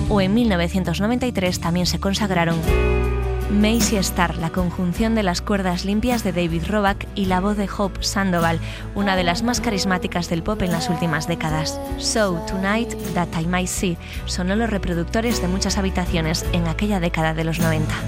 o en 1993 también se consagraron Macy Star, la conjunción de las cuerdas limpias de David Roback y la voz de Hope Sandoval, una de las más carismáticas del pop en las últimas décadas. So Tonight That I Might See sonó los reproductores de muchas habitaciones en aquella década de los 90.